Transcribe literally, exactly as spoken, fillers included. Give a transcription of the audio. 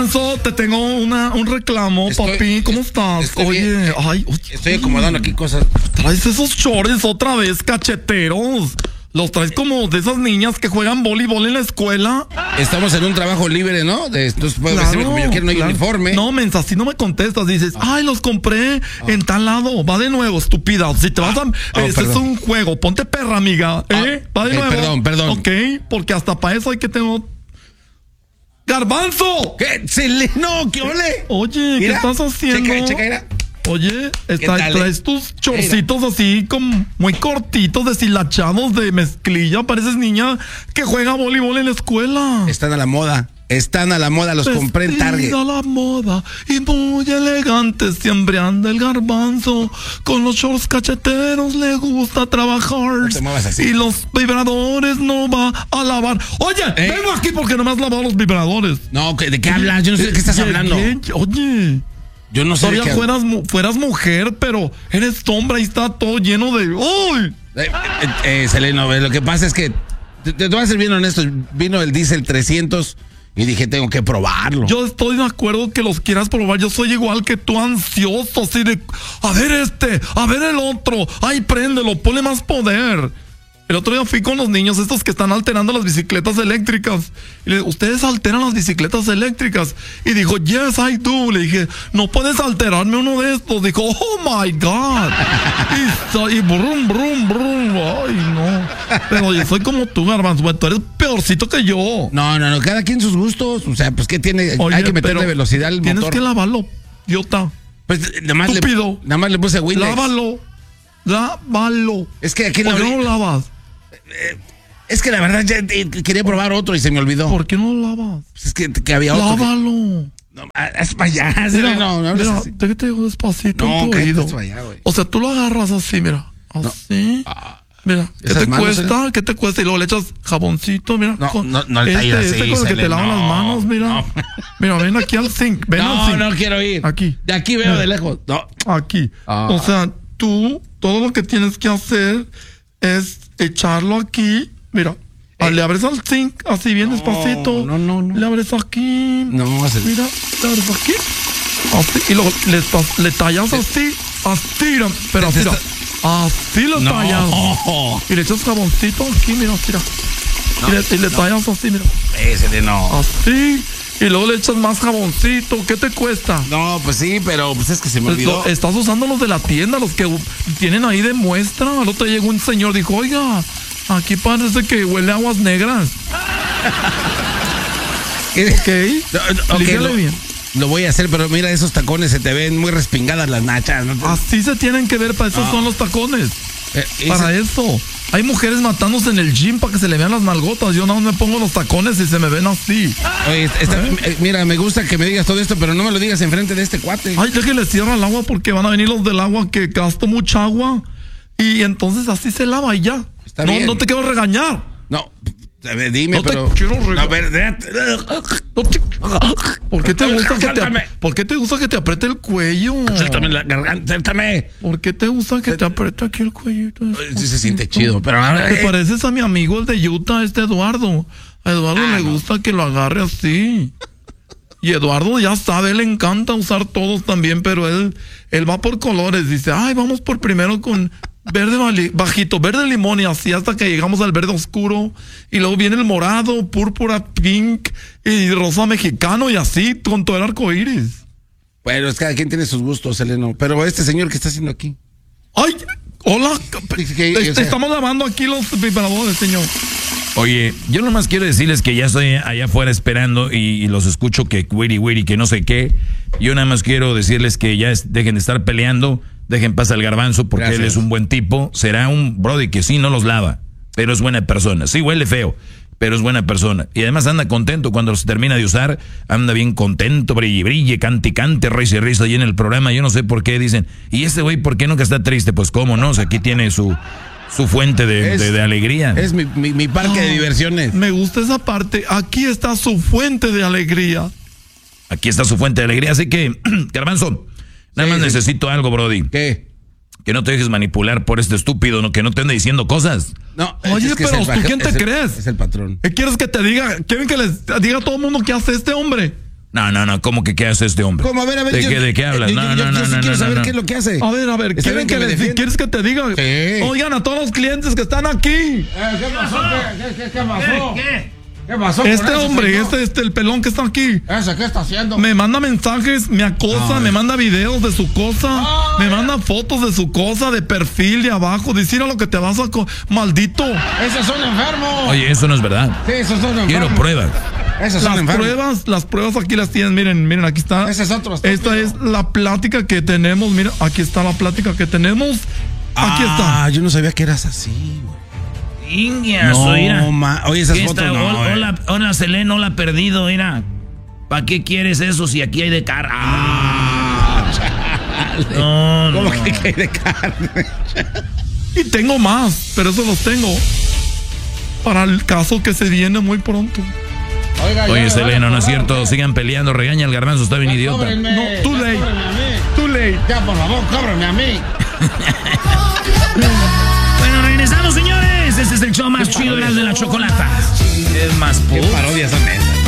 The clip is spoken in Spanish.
So, te tengo una, un reclamo, estoy, papi. ¿Cómo estás? Oye, bien, ay, oye, estoy acomodando aquí cosas. Traes esos shorts otra vez, cacheteros. Los traes como de esas niñas que juegan voleibol en la escuela. Estamos en un trabajo libre, ¿no? De, entonces puedo claro, decirme como yo quiero, no hay claro. uniforme. No, mensa, así no me contestas. Dices, ah. ay, los compré ah. en tal lado. Va de nuevo, estúpida. Si te vas a... Ah, ese es un juego. Ponte perra, amiga. ¿Eh? Ah, Va de eh, nuevo. Perdón, perdón. Ok, porque hasta para eso hay que tener... ¡Garbanzo! ¿Qué? ¡No! ¿Qué ole? Oye, mira, ¿qué estás haciendo? Checa, checa, mira. Oye, está, tal, traes eh? tus chorcitos así como muy cortitos, deshilachados de mezclilla. Pareces niña que juega voleibol en la escuela. Están a la moda. Están a la moda, los Vestida compré en Target. a la moda y muy elegante, siempre anda el garbanzo. Con los shorts cacheteros le gusta trabajar. No te muevas así. Y los vibradores no va a lavar. Oye, ¿Eh? vengo aquí porque no me has lavado los vibradores. No, ¿de qué hablas? Yo no sé de qué estás Llegué, hablando. Oye, yo no sé. Todavía de qué... fueras, fueras mujer, pero eres hombre y está todo lleno de... ¡Uy! Eh, eh, eh, Seleno, lo que pasa es que, te, te voy a ser bien honesto, vino el Diesel trescientos y dije, tengo que probarlo. Yo estoy de acuerdo que los quieras probar. Yo soy igual que tú, ansioso, así de... A ver este, a ver el otro. Ay, préndelo, ponle más poder. El otro día fui con los niños estos que están alterando las bicicletas eléctricas. Y le dije, ¿ustedes alteran las bicicletas eléctricas? Y dijo, yes, I do. Le dije, no puedes alterarme uno de estos. Dijo, oh my God. y, y brum, brum, brum. Ay, no. Pero yo soy como tú, Garbanzo. Tú eres peorcito que yo. No, no, no. Cada quien sus gustos. O sea, pues, ¿qué tiene? Oye, hay que meterle velocidad al tienes motor. Tienes que lavarlo, idiota. Pues, nada más, le, nada más le puse Windex. Lávalo. Lávalo. Es que aquí ¿Por qué no lo lavas? Es que la verdad ya quería probar otro y se me olvidó. ¿Por qué no lo lavas? Pues es que, que había otro. Lávalo. Que... No, es para allá. Mira, no, no, mira, así. te, te digo despacito no, en tu oído. Allá, o sea, tú lo agarras así, mira. Así. No. Ah, mira, ¿qué te manos, cuesta? ¿eh? ¿Qué te cuesta? Y luego le echas jaboncito, mira. No, con, no, no, este, así, este con el que te lavan no, las manos, mira. No. Mira, ven aquí al zinc. Ven no, al zinc. no quiero ir. Aquí. De aquí veo mira. de lejos. No. Aquí. Ah. O sea, tú, todo lo que tienes que hacer es echarlo aquí. Mira, eh, le abres al zinc, así bien no, despacito. No, no, no. Le abres aquí. No, así. Mira, le abres aquí. Así. Y luego le, le tallas así. Así, pero así. Así lo no. tallas. Y le echas jaboncito aquí, mira, mira. No, y le, y le no. tallas así, mira. Ese no. Así. Y luego le echas más jaboncito. ¿Qué te cuesta? No, pues sí, pero pues es que se me olvidó. Estás usando los de la tienda, los que tienen ahí de muestra. Al otro llegó un señor, dijo, oiga, aquí parece que huele a aguas negras. ok. No, okay lo, bien. Lo voy a hacer, pero mira, esos tacones se te ven muy respingadas las nachas. ¿No? Así se tienen que ver, para eso no. son los tacones. Eh, para ese... eso. Hay mujeres matándose en el gym para que se le vean las nalgotas. Yo no me pongo los tacones y se me ven así. Oye, esta, ¿Eh? mira, me gusta que me digas todo esto, pero no me lo digas enfrente de este cuate. Ay, ya que le cierra el agua porque van a venir los del agua que gasto mucha agua. Y entonces así se lava y ya. Está no, bien. no te quiero regañar. No, dime, no pero... te quiero regañar. No, ver, no te... ¿Por qué te gusta que te, ¿Por qué te gusta que te apriete el cuello? Suéltame la garganta, suéltame. ¿Por qué te gusta que te apriete aquí el cuellito? Sí se siente chido, pero... Te eh. pareces a mi amigo el de Utah, este Eduardo. A Eduardo ah, le no. gusta que lo agarre así. Y Eduardo ya sabe, le encanta usar todos también, pero él, él va por colores. Dice, ay, vamos por primero con... Verde bajito, verde limón y así hasta que llegamos al verde oscuro y luego viene el morado, púrpura, pink y rosa mexicano y así con todo el arco iris. Bueno, es que cada quien tiene sus gustos, Seleno. Pero este señor, ¿qué está haciendo aquí? Ay, hola, ¿Qué, te, o sea? te estamos lavando aquí los vibradores, señor. Oye, yo nomás quiero decirles que ya estoy allá afuera esperando y, y los escucho que wiri wiri, que no sé qué. Yo nada más quiero decirles que ya es, dejen de estar peleando, dejen pasar al Garbanzo porque Gracias. Él es un buen tipo. Será un brody que sí no los lava, pero es buena persona. Sí huele feo, pero es buena persona. Y además anda contento cuando se termina de usar, anda bien contento, brille, brille, cante y cante, risa y risa ahí en el programa. Yo no sé por qué dicen, ¿y este güey por qué nunca está triste? Pues cómo no, o sea, aquí tiene su... su fuente de, es, de, de alegría. Es mi, mi, mi parque oh, de diversiones. Me gusta esa parte. Aquí está su fuente de alegría. Aquí está su fuente de alegría. Así que, Garbanzo, nada sí, más sí. necesito algo, brody. ¿Qué? Que no te dejes manipular por este estúpido, ¿no? Que no te ande diciendo cosas. No, Oye, es que pero es ¿tú quién te es crees? El, es el patrón. ¿Qué quieres que te diga? ¿Quieren que les diga a todo el mundo qué hace este hombre? No, no, no, ¿cómo que qué hace este hombre? ¿Cómo? A ver, a ver. ¿De, yo, qué, ¿De qué hablas? Yo, no, yo, no, yo, no, sí no, quiero no, saber no. qué es lo que hace. A ver, a ver, ¿quieren que que me les- defienda? ¿quieres que te diga? Sí. Oigan, a todos los clientes que están aquí. Eh, ¿Qué pasó? ¿Qué, qué, qué pasó? ¿Qué? ¿Qué pasó? con Este ese hombre, señor? este, este, el pelón que está aquí. ¿Ese qué está haciendo? Me manda mensajes, me acosa, me manda videos de su cosa, Ay. me manda fotos de su cosa, de perfil, de abajo, decir a lo que te vas a... co- ¡Maldito! Ese es un enfermo. Oye, eso no es verdad. Sí, esos son enfermos. Quiero pruebas. Ese es un Las enfermo. pruebas, las pruebas aquí las tienen, miren, miren, aquí está. Ese es otro estúpido. Esta es la plática que tenemos, mira, aquí está la plática que tenemos. Aquí Ah, está. yo no sabía que eras así, güey. Ingias, No, mira. ma- oye, esas ¿Qué fotos está? no, Hola, eh. hola, hola, Selene, no la ha perdido, mira. ¿Para qué quieres eso si aquí hay de cara? Ah, no, no. ¿Cómo que cae de carne? Y tengo más, pero eso los tengo para el caso que se viene muy pronto. Oiga, Oye, ya, Selena, no es ya, cierto. ya, Sigan peleando, regaña al garbanzo, está bien ya, idiota. cóbrenme, No, too ya, late. cóbrenme a mí. Too late. Ya, por favor, cóbrenme a mí. Bueno, regresamos, señores. Este es el show más chido de la chocolata. Es más Qué puro. parodias son esas.